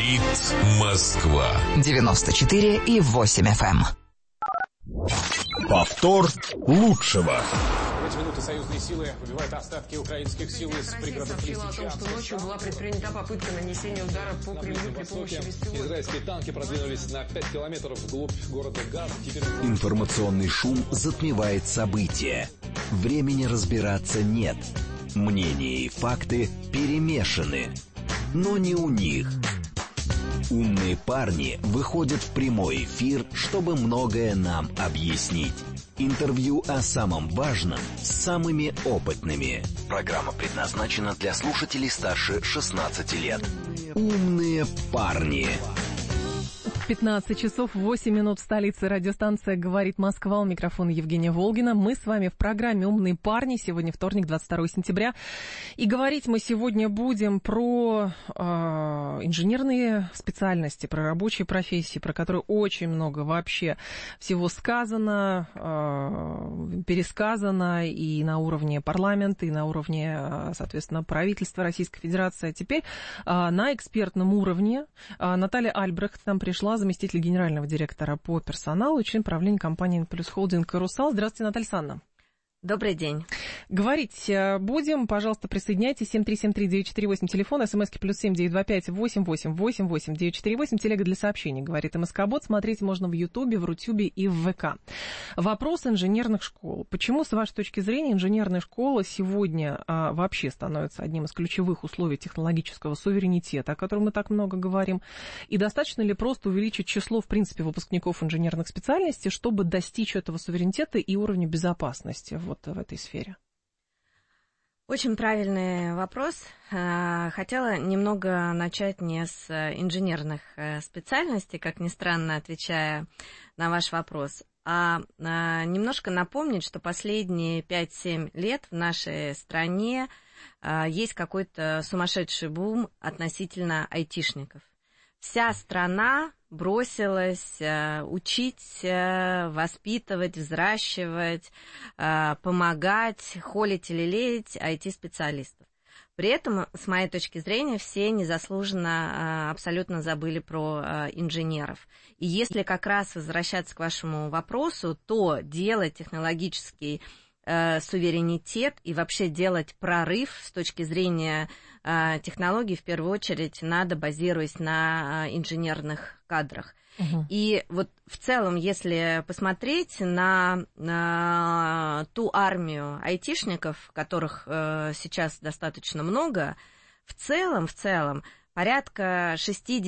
Говорит Москва. 94,8 FM. Повтор лучшего. В эти минуты союзные силы выбивают остатки украинских сил из пригородов Лисичанска. Сообщила о том, что ночью была предпринята попытка нанесения удара по Кремлю при помощи беспилотников. Израильские танки продвинулись на 5 километров вглубь города Газ. Информационный шум затмевает события. Времени разбираться нет. Мнения и факты перемешаны. Но не у них. Умные парни выходят в прямой эфир, чтобы многое нам объяснить. Интервью о самом важном с самыми опытными. Программа предназначена для слушателей старше 16 лет. Умные парни. 15 часов 8 минут в столице. Радиостанция «Говорит Москва». У микрофона Евгения Волгина. Мы с вами в программе «Умные парни». Сегодня вторник, 22 сентября. И говорить мы сегодня будем про инженерные специальности, про рабочие профессии, про которые очень много вообще всего сказано, пересказано и на уровне парламента, и на уровне, соответственно, правительства Российской Федерации. А теперь на экспертном уровне Наталья Альбрехт нам пришла, заместитель генерального директора по персоналу и член правления компании «Инплюс Холдинг» «Русал». Здравствуйте, Наталья Александровна. Добрый день. Говорить будем. Пожалуйста, присоединяйтесь. 7373948, телефон, смски +7 925 8888 948, телега для сообщений, говорит МСК-бот. Смотреть можно в Ютубе, в Рутюбе и в ВК. Вопрос инженерных школ. Почему, с вашей точки зрения, инженерная школа сегодня вообще становится одним из ключевых условий технологического суверенитета, о котором мы так много говорим? И достаточно ли просто увеличить число, в принципе, выпускников инженерных специальностей, чтобы достичь этого суверенитета и уровня безопасности вот в этой сфере? Очень правильный вопрос. Хотела немного начать не с инженерных специальностей, как ни странно, отвечая на ваш вопрос, а немножко напомнить, что последние 5-7 лет в нашей стране есть какой-то сумасшедший бум относительно айтишников. Вся страна бросилась учить, воспитывать, взращивать, помогать, холить или лелеять IT-специалистов. При этом, с моей точки зрения, все незаслуженно абсолютно забыли про инженеров. И если как раз возвращаться к вашему вопросу, то делать технологический суверенитет и вообще делать прорыв с точки зрения технологий, в первую очередь, надо, базируясь на инженерных кадрах. И вот в целом, если посмотреть на ту армию айтишников, которых сейчас достаточно много, в целом, порядка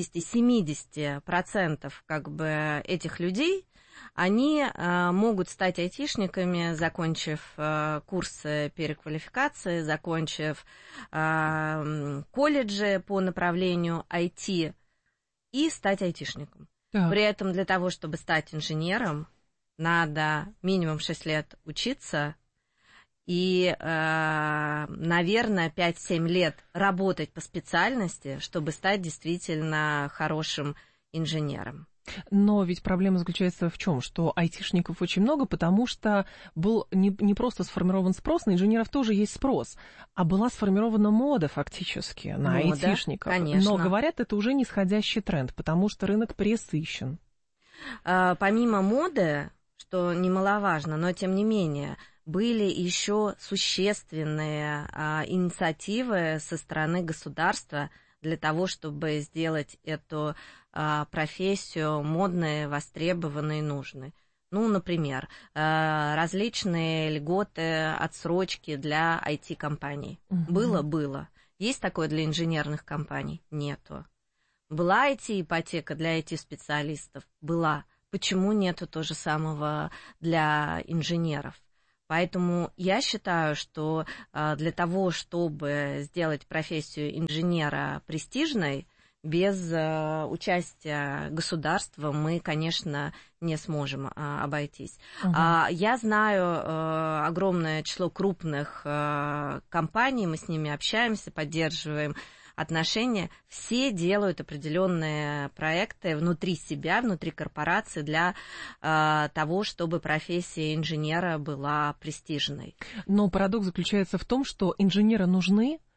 60-70% как бы этих людей, они могут стать айтишниками, закончив курсы переквалификации, закончив колледжи по направлению IT и стать айтишником. Так. При этом для того, чтобы стать инженером, надо минимум 6 лет учиться и, наверное, 5-7 лет работать по специальности, чтобы стать действительно хорошим инженером. Но ведь проблема заключается в чем? Что айтишников очень много, потому что был не просто сформирован спрос, на инженеров тоже есть спрос, а была сформирована мода фактически на айтишников. Конечно. Но, говорят, это уже нисходящий тренд, потому что рынок пересыщен. Помимо моды, что немаловажно, но тем не менее, были еще существенные инициативы со стороны государства для того, чтобы сделать эту профессию модной, востребованной и нужной. Ну, например, различные льготы, отсрочки для IT-компаний. Было. Есть такое для инженерных компаний? Нету. Была IT-ипотека для IT-специалистов? Была. Почему нету то же самого для инженеров? Поэтому я считаю, что для того, чтобы сделать профессию инженера престижной, без участия государства мы, конечно, не сможем обойтись. Я знаю огромное число крупных компаний, мы с ними общаемся, поддерживаем отношения. Все делают определенные проекты внутри себя, внутри корпорации для того, чтобы профессия инженера была престижной. Но парадокс заключается в том, что инженеры нужны,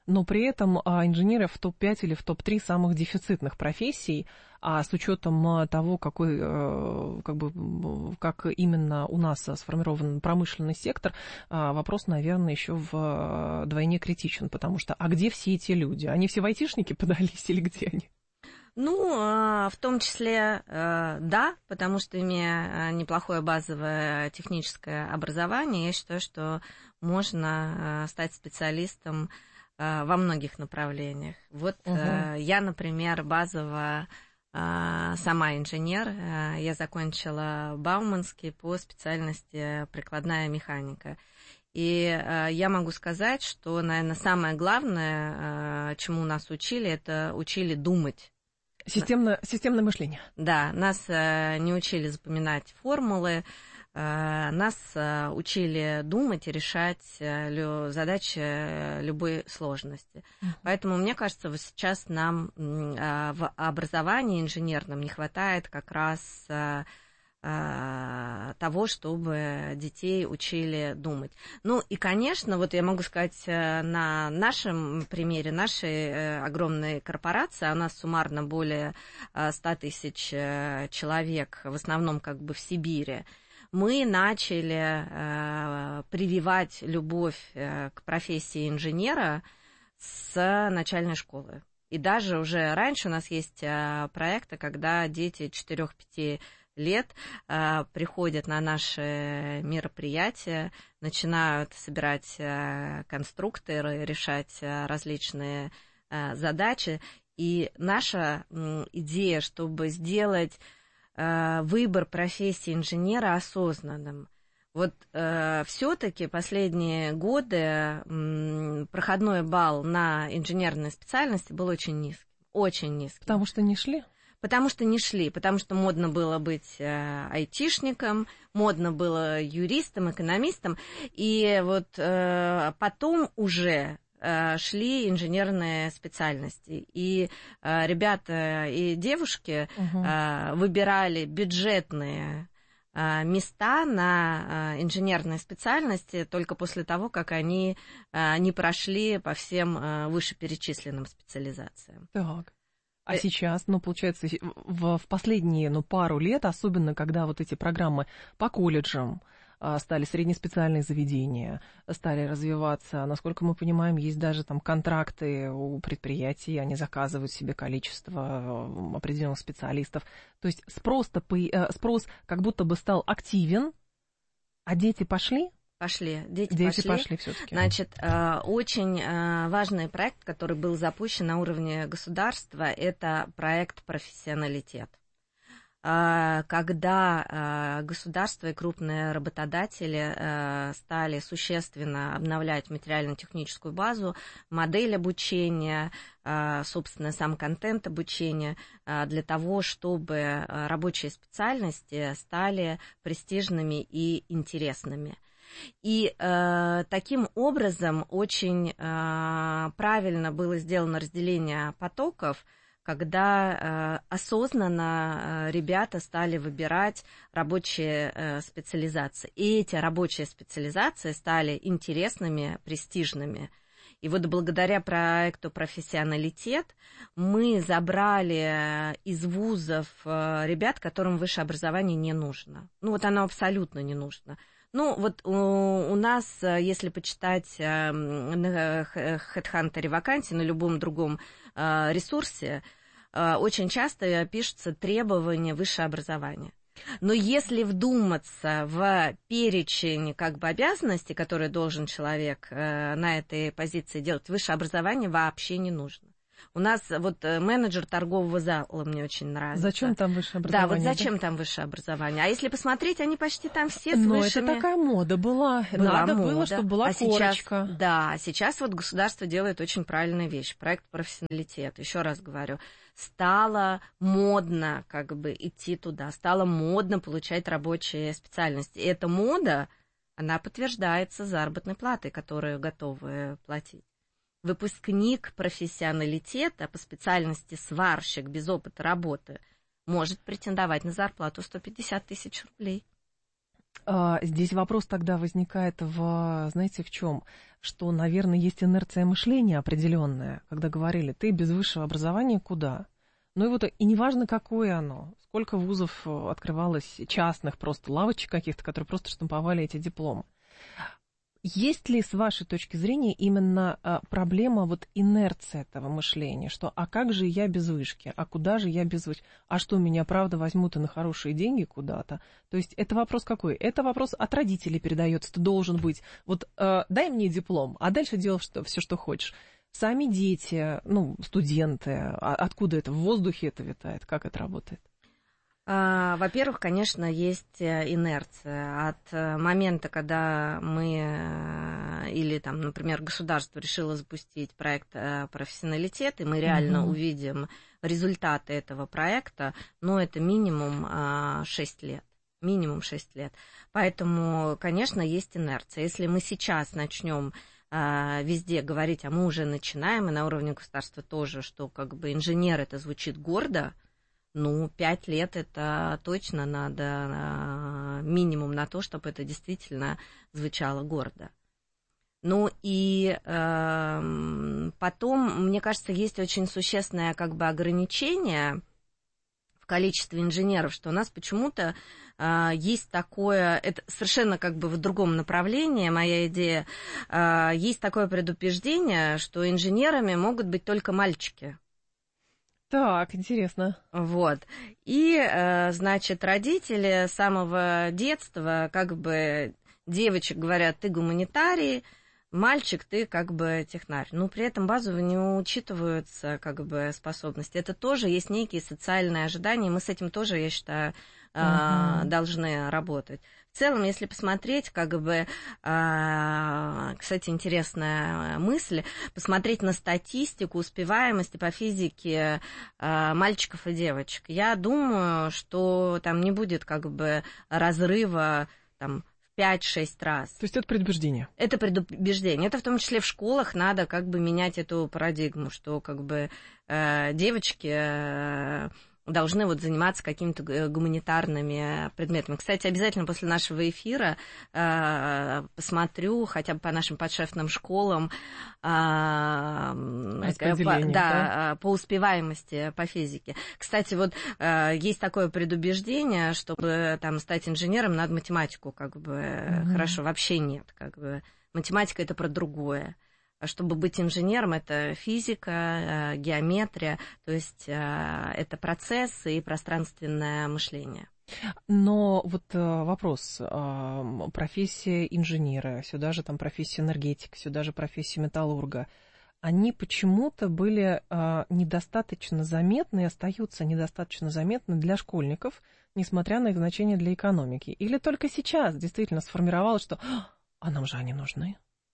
но при этом инженеры в топ-5 или в топ-3 самых дефицитных профессий, а с учетом того, как именно у нас сформирован промышленный сектор, вопрос, наверное, еще вдвойне критичен, потому что, а где все эти люди? Они все в айтишники подались или где они? В том числе, да, потому что, имея неплохое базовое техническое образование, я считаю, что можно стать специалистом во многих направлениях. Я, например, базово сама инженер, я закончила Бауманский по специальности прикладная механика. И я могу сказать, что, наверное, самое главное, чему нас учили, это учили думать. Системное мышление. Да, нас не учили запоминать формулы, нас учили думать и решать задачи любой сложности. Поэтому, мне кажется, вот сейчас нам в образовании инженерном не хватает как раз того, чтобы детей учили думать. И, конечно, вот я могу сказать на нашем примере, нашей огромной корпорации, у нас суммарно более 100 тысяч человек, в основном как бы в Сибири, мы начали прививать любовь к профессии инженера с начальной школы. И даже уже раньше у нас есть проекты, когда дети 4-5 лет приходят на наши мероприятия, начинают собирать конструкторы, решать различные задачи. И наша идея, чтобы сделать выбор профессии инженера осознанным. Все-таки последние годы проходной балл на инженерные специальности был очень низкий. Очень низкий. Потому что не шли? Потому что модно было быть айтишником, модно было юристом, экономистом, и потом уже шли инженерные специальности. И ребята и девушки выбирали бюджетные места на инженерные специальности только после того, как они не прошли по всем вышеперечисленным специализациям. Так. А сейчас, получается, в последние пару лет, особенно когда вот эти программы по колледжам стали среднеспециальные заведения, стали развиваться, насколько мы понимаем, есть даже там контракты у предприятий, они заказывают себе количество определенных специалистов. То есть спрос как будто бы стал активен, а дети пошли? Дети пошли все-таки. Значит, очень важный проект, который был запущен на уровне государства, это проект «Профессионалитет». Когда государство и крупные работодатели стали существенно обновлять материально-техническую базу, модель обучения, собственно, сам контент обучения, для того, чтобы рабочие специальности стали престижными и интересными. И таким образом очень правильно было сделано разделение потоков, когда осознанно ребята стали выбирать рабочие специализации. И эти рабочие специализации стали интересными, престижными. И благодаря проекту «Профессионалитет» мы забрали из вузов ребят, которым высшее образование не нужно. Оно абсолютно не нужно. У нас, если почитать на HeadHunter вакансии, на любом другом ресурсе, очень часто пишутся требования высшего образования. Но если вдуматься в перечень обязанностей, которые должен человек на этой позиции делать, высшее образование вообще не нужно. У нас менеджер торгового зала мне очень нравится. Зачем там высшее образование? Да, зачем там высшее образование? А если посмотреть, они почти там все с высшими... это такая мода была. Надо было, чтобы была корочка. Сейчас государство делает очень правильную вещь. Проект «Профессионалитет», еще раз говорю, стало модно идти туда, стало модно получать рабочие специальности. И эта мода, она подтверждается заработной платой, которую готовы платить. Выпускник профессионалитета по специальности сварщик без опыта работы может претендовать на зарплату 150 тысяч рублей. Здесь вопрос тогда возникает знаете, в чем? Что, наверное, есть инерция мышления определенная, когда говорили, ты без высшего образования куда? Ну и вот, и неважно, какое оно, сколько вузов открывалось, частных просто, лавочек каких-то, которые просто штамповали эти дипломы. Есть ли, с вашей точки зрения, именно проблема вот инерции этого мышления, что а как же я без вышки, а куда же я без вышки, а что, меня правда возьмут и на хорошие деньги куда-то? То есть это вопрос какой? Это вопрос от родителей передается, ты должен быть, вот дай мне диплом, а дальше делай все, что хочешь. Сами дети, студенты, откуда это, в воздухе это витает, как это работает? Во-первых, конечно, есть инерция. От момента, когда мы или, там, например, государство решило запустить проект «Профессионалитет», и мы реально увидим результаты этого проекта, это минимум 6 лет. Минимум 6 лет. Поэтому, конечно, есть инерция. Если мы сейчас начнем везде говорить, а мы уже начинаем, и на уровне государства тоже, что как бы инженер это звучит гордо, 5 лет это точно надо минимум на то, чтобы это действительно звучало гордо. И потом, мне кажется, есть очень существенное как бы ограничение в количестве инженеров, что у нас почему-то есть такое, это совершенно как бы в другом направлении, моя идея, есть такое предубеждение, что инженерами могут быть только мальчики. Так, интересно. Вот. И, значит, родители с самого детства, как бы, девочек говорят, ты гуманитарий, мальчик, ты как бы технарь. Но при этом базово не учитываются как бы способности. Это тоже есть некие социальные ожидания, мы с этим тоже, я считаю, должны работать. В целом, если посмотреть, как бы, кстати, интересная мысль, посмотреть на статистику успеваемости по физике мальчиков и девочек, я думаю, что там не будет как бы разрыва там 5-6 раз. То есть это предубеждение? Это предубеждение. Это в том числе в школах надо как бы менять эту парадигму, что как бы девочки должны вот заниматься какими-то гуманитарными предметами. Кстати, обязательно после нашего эфира посмотрю хотя бы по нашим подшефным школам по успеваемости по физике. Кстати, вот есть такое предубеждение, чтобы там стать инженером, надо математику как бы хорошо, вообще нет. Как бы математика это про другое. Чтобы быть инженером, это физика, геометрия, то есть это процессы и пространственное мышление. Но вот вопрос, профессия инженера, сюда же там профессия энергетика, сюда же профессия металлурга, они почему-то были недостаточно заметны и остаются недостаточно заметны для школьников, несмотря на их значение для экономики. Или только сейчас действительно сформировалось, что «а нам же они нужны».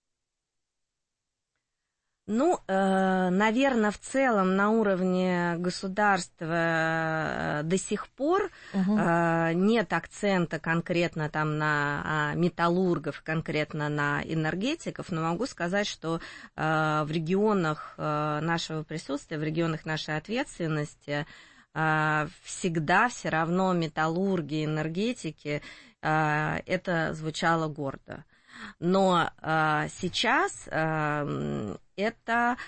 Наверное, в целом на уровне государства до сих пор нет акцента конкретно там на металлургов, конкретно на энергетиков, но могу сказать, что в регионах нашего присутствия, в регионах нашей ответственности всегда все равно металлурги, энергетики, это звучало гордо. Но сейчас это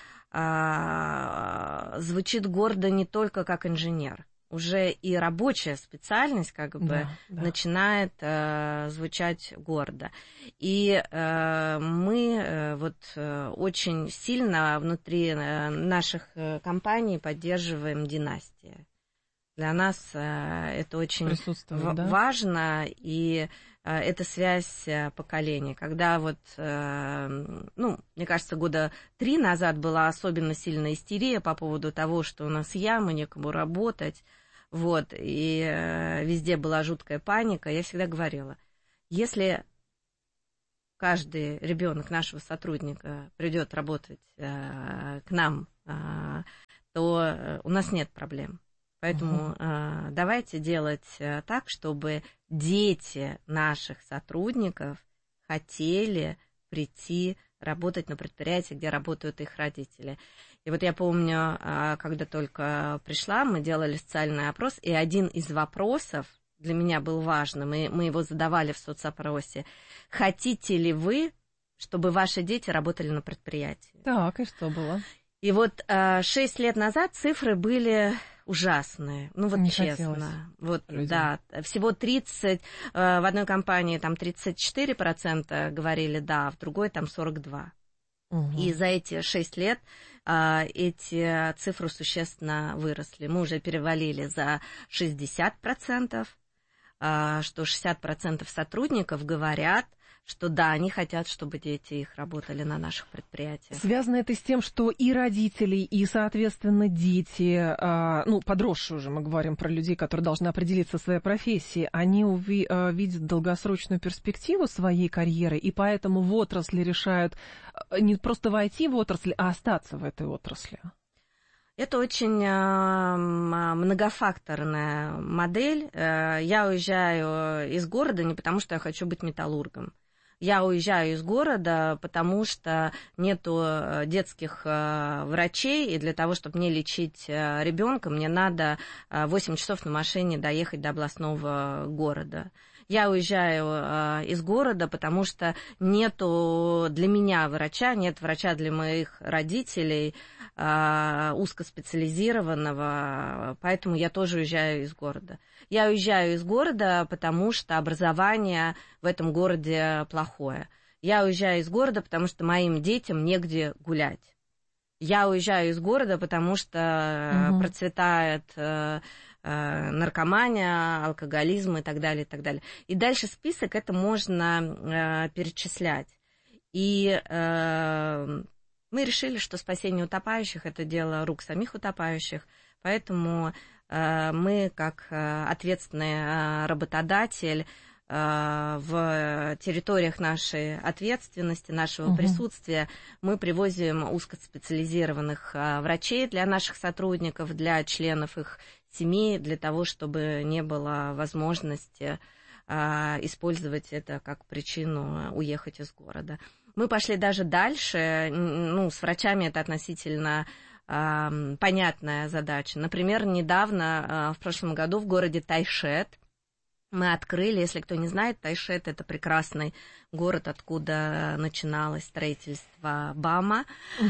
звучит гордо не только как инженер. Уже и рабочая специальность как бы начинает звучать гордо. И мы вот очень сильно внутри наших компаний поддерживаем династии. Для нас это очень важно, и это связь поколений. Когда вот, мне кажется, 3 года назад была особенно сильная истерия по поводу того, что у нас яма, некому работать, вот, и везде была жуткая паника. Я всегда говорила, если каждый ребенок нашего сотрудника придет работать к нам, то у нас нет проблем. Поэтому давайте делать так, чтобы дети наших сотрудников хотели прийти работать на предприятии, где работают их родители. И вот я помню, когда только пришла, мы делали социальный опрос, и один из вопросов для меня был важным, и мы его задавали в соцопросе. Хотите ли вы, чтобы ваши дети работали на предприятии? Так, и что было? И вот 6 лет назад цифры были ужасные. Ну вот Не честно. Вот, людям. да, всего 30, в одной компании там 34% говорили да, в другой там 42%. И за эти 6 лет эти цифры существенно выросли. Мы уже перевалили за 60%, что 60% сотрудников говорят, что да, они хотят, чтобы дети их работали на наших предприятиях. Связано это с тем, что и родители, и, соответственно, дети, ну, подросшие уже, мы говорим про людей, которые должны определиться в своей профессии, они видят долгосрочную перспективу своей карьеры, и поэтому в отрасли решают не просто войти в отрасль, а остаться в этой отрасли. Это очень многофакторная модель. Я уезжаю из города не потому, что я хочу быть металлургом. Я уезжаю из города, потому что нету детских врачей, и для того, чтобы мне лечить ребенка, мне надо 8 часов на машине доехать до областного города. Я уезжаю из города, потому что нету для меня врача, нет врача для моих родителей узкоспециализированного, поэтому я тоже уезжаю из города. Я уезжаю из города, потому что образование в этом городе плохое. Я уезжаю из города, потому что моим детям негде гулять. Я уезжаю из города, потому что процветает наркомания, алкоголизм и так далее, и так далее. И дальше список это можно перечислять. И мы решили, что спасение утопающих – это дело рук самих утопающих, поэтому мы, как ответственный работодатель, в территориях нашей ответственности, нашего присутствия, мы привозим узкоспециализированных врачей для наших сотрудников, для членов их семей, для того, чтобы не было возможности использовать это как причину уехать из города. Мы пошли даже дальше, ну, с врачами это относительно понятная задача. Например, недавно, в прошлом году, в городе Тайшет мы открыли, если кто не знает, Тайшет – это прекрасный город, откуда начиналось строительство БАМа.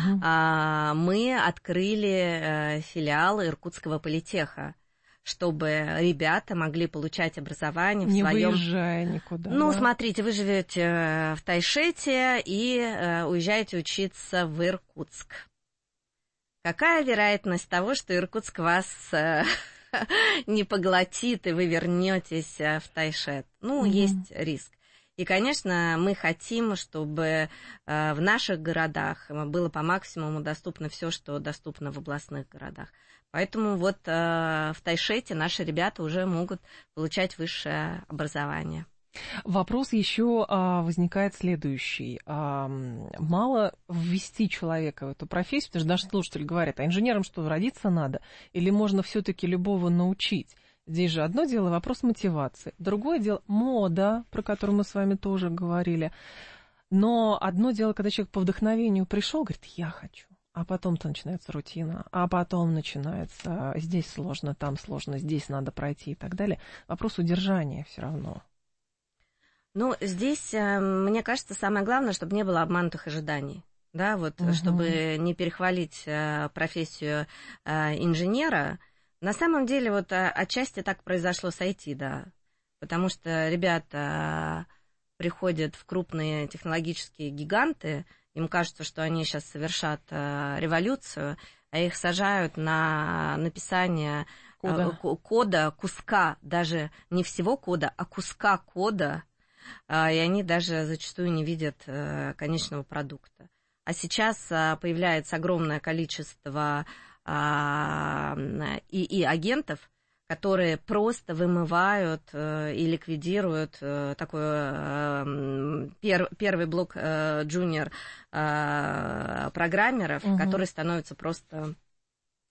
Мы открыли филиал Иркутского политеха, чтобы ребята могли получать образование в своем... Не выезжая никуда. Ну, да? Смотрите, вы живете в Тайшете и уезжаете учиться в Иркутск. Какая вероятность того, что Иркутск вас не поглотит, и вы вернетесь в Тайшет? Ну, есть риск. И, конечно, мы хотим, чтобы в наших городах было по максимуму доступно все, что доступно в областных городах. Поэтому вот в Тайшете наши ребята уже могут получать высшее образование. Вопрос еще возникает следующий. Мало ввести человека в эту профессию, потому что наши слушатели говорят, а инженерам что, родиться надо? Или можно все-таки любого научить? Здесь же одно дело вопрос мотивации, другое дело мода, про которую мы с вами тоже говорили. Но одно дело, когда человек по вдохновению пришел, говорит, я хочу. А потом-то начинается рутина, а потом начинается здесь сложно, там сложно, здесь надо пройти и так далее. Вопрос удержания все равно. Ну, здесь, мне кажется, самое главное, чтобы не было обманутых ожиданий. Да, вот, чтобы не перехвалить профессию инженера. На самом деле, вот отчасти так произошло с IT, да. Потому что ребята приходят в крупные технологические гиганты, им кажется, что они сейчас совершат революцию, а их сажают на написание кода, куска, даже не всего кода, а куска кода, и они даже зачастую не видят конечного продукта. А сейчас появляется огромное количество ИИ-агентов, которые просто вымывают и ликвидируют такой первый блок джуниор программеров, которые становятся просто